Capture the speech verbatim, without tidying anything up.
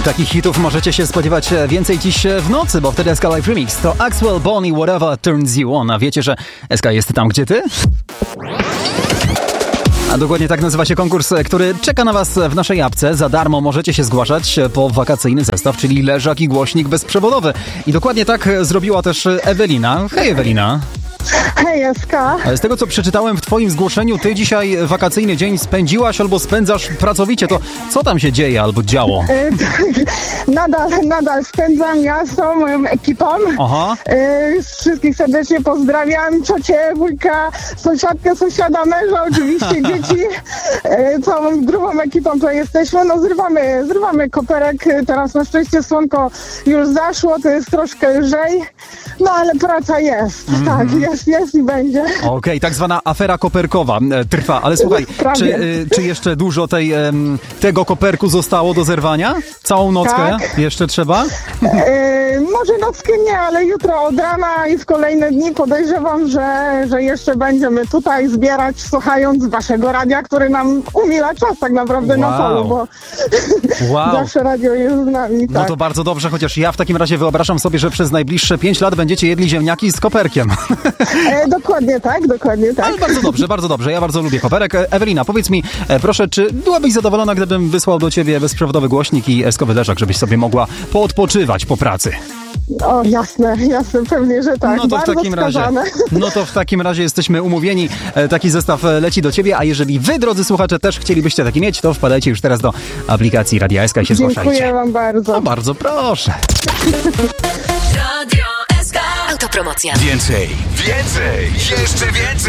Takich hitów możecie się spodziewać więcej dziś w nocy, bo wtedy S K Live Remix to Axwell, Bonnie, Whatever Turns You On. A wiecie, że S K jest tam, gdzie ty? A dokładnie tak nazywa się konkurs, który czeka na was w naszej apce. Za darmo możecie się zgłaszać po wakacyjny zestaw, czyli leżak i głośnik bezprzewodowy. I dokładnie tak zrobiła też Ewelina. Hej Ewelina. Hej, S K. Z tego, co przeczytałem w twoim zgłoszeniu, ty dzisiaj wakacyjny dzień spędziłaś albo spędzasz pracowicie. To co tam się dzieje albo działo? E, nadal, nadal spędzam ja z tą moją ekipą. Aha. E, wszystkich serdecznie pozdrawiam. Ciocię, wujka, sąsiadkę, sąsiada, męża, oczywiście dzieci. E, całą grubą ekipą to jesteśmy. No zrywamy, zrywamy koperek. Teraz na szczęście słonko już zaszło, to jest troszkę lżej. No ale praca jest. Mm. Tak, jest, jest i będzie. Okej, okay, tak zwana afera koperkowa e, trwa, ale słuchaj, czy, e, czy jeszcze dużo tej, e, tego koperku zostało do zerwania? Całą nockę tak. Jeszcze trzeba? E, może nockę nie, ale jutro od rana i w kolejne dni podejrzewam, że, że jeszcze będziemy tutaj zbierać, słuchając waszego radia, który nam umila czas tak naprawdę wow. na polu, bo wow. zawsze radio jest z nami. Tak. No to bardzo dobrze, chociaż ja w takim razie wyobrażam sobie, że przez najbliższe pięć lat będziecie jedli ziemniaki z koperkiem. E, dokładnie tak, dokładnie tak. Ale bardzo dobrze, bardzo dobrze. Ja bardzo lubię koperek. Ewelina, powiedz mi, e, proszę, czy byłabyś zadowolona, gdybym wysłał do ciebie bezprzewodowy głośnik i eskowy leżak, żebyś sobie mogła poodpoczywać po pracy? O, jasne, jasne, pewnie, że tak. No to, w bardzo takim razie, wskazane. no to w takim razie jesteśmy umówieni. E, taki zestaw leci do ciebie, a jeżeli wy, drodzy słuchacze, też chcielibyście taki mieć, to wpadajcie już teraz do aplikacji Radia S K i się Dziękuję zgłaszajcie. Dziękuję wam bardzo. No bardzo proszę. Radio S K. Autopromocja. Więcej, więcej, jeszcze więcej.